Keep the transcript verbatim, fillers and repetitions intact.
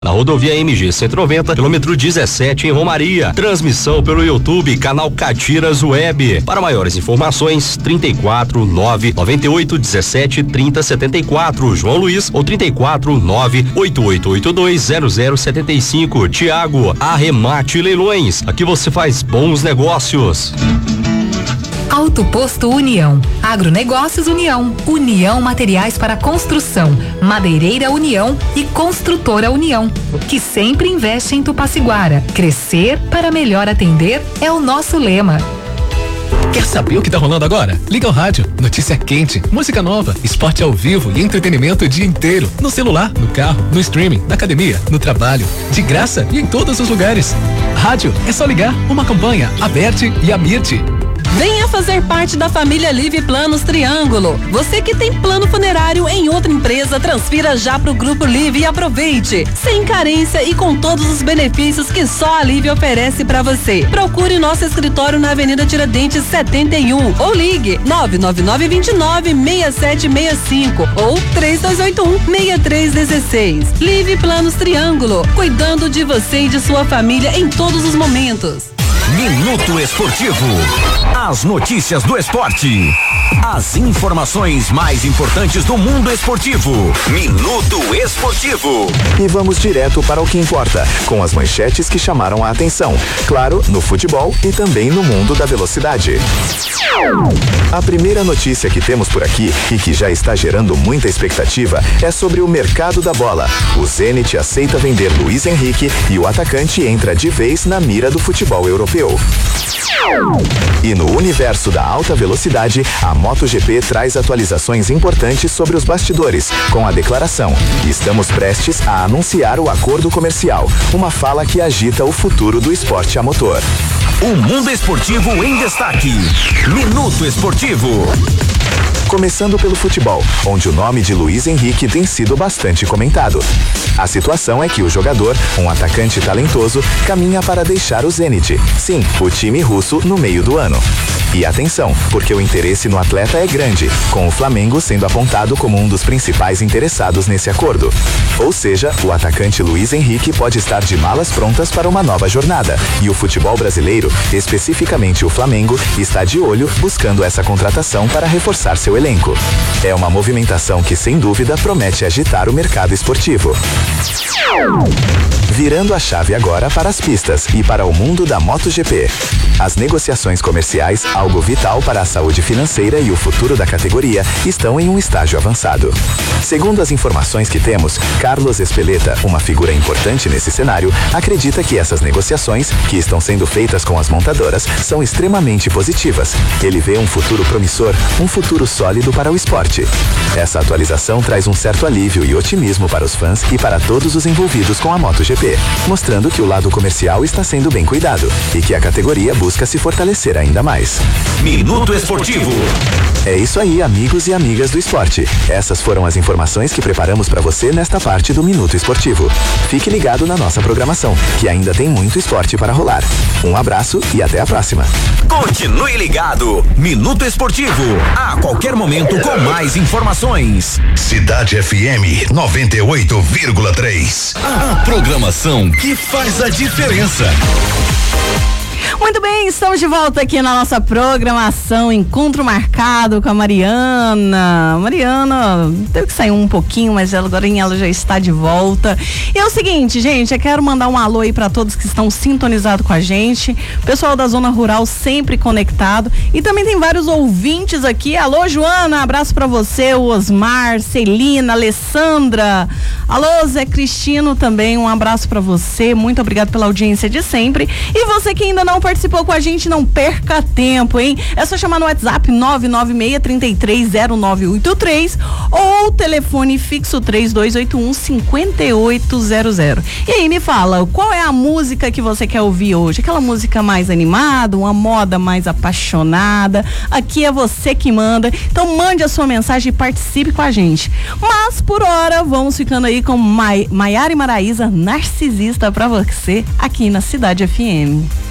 Na rodovia M G cento e noventa, quilômetro dezessete, em Romaria. Transmissão pelo YouTube, canal Catiras Web. Para maiores informações, trinta e quatro, nove, noventa e oito, dezessete, trinta, setenta e quatro, João Luiz, ou trinta e quatro, nove, oito oito oito dois, zero zero sete cinco. Tiago, Arremate Leilões. Aqui você faz bons negócios. Auto Posto União, Agronegócios União, União Materiais para Construção, Madeireira União e Construtora União, que sempre investe em Tupaciguara. Crescer para melhor atender é o nosso lema. Quer saber o que tá rolando agora? Liga o rádio, notícia quente, música nova, esporte ao vivo e entretenimento o dia inteiro. No celular, no carro, no streaming, na academia, no trabalho, de graça e em todos os lugares. Rádio, é só ligar, uma campanha, Aberte e Amirte. Venha fazer parte da família Live Planos Triângulo. Você que tem plano funerário em outra empresa, transfira já pro Grupo Live e aproveite. Sem carência e com todos os benefícios que só a Live oferece para você. Procure nosso escritório na Avenida Tiradentes setenta e um ou ligue nove nove nove, dois nove, seis sete seis cinco ou três dois oito um, seis três um seis. Live Planos Triângulo, cuidando de você e de sua família em todos os momentos. Minuto Esportivo. As notícias do esporte. As informações mais importantes do mundo esportivo. Minuto Esportivo. E vamos direto para o que importa, com as manchetes que chamaram a atenção. Claro, no futebol e também no mundo da velocidade. A primeira notícia que temos por aqui e que já está gerando muita expectativa é sobre o mercado da bola. O Zenit aceita vender Luiz Henrique e o atacante entra de vez na mira do futebol europeu. E no universo da alta velocidade, a MotoGP traz atualizações importantes sobre os bastidores, com a declaração: estamos prestes a anunciar o acordo comercial, uma fala que agita o futuro do esporte a motor. O mundo esportivo em destaque. Minuto Esportivo. Começando pelo futebol, onde o nome de Luiz Henrique tem sido bastante comentado. A situação é que o jogador, um atacante talentoso, caminha para deixar o Zenit, sim, o time russo, no meio do ano. E atenção, porque o interesse no atleta é grande, com o Flamengo sendo apontado como um dos principais interessados nesse acordo. Ou seja, o atacante Luiz Henrique pode estar de malas prontas para uma nova jornada, e o futebol brasileiro, especificamente o Flamengo, está de olho buscando essa contratação para reforçar seu elenco. É uma movimentação que, sem dúvida, promete agitar o mercado esportivo. Virando a chave agora para as pistas e para o mundo da MotoGP. As negociações comerciais, algo vital para a saúde financeira e o futuro da categoria, estão em um estágio avançado. Segundo as informações que temos, Carlos Espeleta, uma figura importante nesse cenário, acredita que essas negociações, que estão sendo feitas com as montadoras, são extremamente positivas. Ele vê um futuro promissor, um futuro sólido para o esporte. Essa atualização traz um certo alívio e otimismo para os fãs e para todos os envolvidos com a MotoGP, mostrando que o lado comercial está sendo bem cuidado e que a categoria busca se fortalecer ainda mais. Minuto Esportivo. É isso aí, amigos e amigas do esporte. Essas foram as informações que preparamos para você nesta parte do Minuto Esportivo. Fique ligado na nossa programação, que ainda tem muito esporte para rolar. Um abraço e até a próxima. Continue ligado. Minuto Esportivo. A qualquer momento com mais informações. Cidade F M noventa e oito vírgula três. A programação que faz a diferença. Muito bem, estamos de volta aqui na nossa programação Encontro Marcado com a Mariana. Mariana teve que sair um pouquinho, mas ela, agora ela já está de volta. E é o seguinte, gente, eu quero mandar um alô aí para todos que estão sintonizados com a gente. Pessoal da Zona Rural sempre conectado. E também tem vários ouvintes aqui. Alô, Joana, abraço para você, o Osmar, Celina, Alessandra. Alô, Zé Cristino também, um abraço para você. Muito obrigado pela audiência de sempre. E você que ainda não participou com a gente, não perca tempo, hein? É só chamar no WhatsApp nove nove seis, três três zero nove oito três ou telefone fixo três dois oito um, cinco oito zero zero. E aí, me fala, qual é a música que você quer ouvir hoje? Aquela música mais animada, uma moda mais apaixonada? Aqui é você que manda. Então mande a sua mensagem e participe com a gente. Mas, por hora, vamos ficando aí com Mai- Maiara e Maraísa, Narcisista, pra você, aqui na Cidade F M.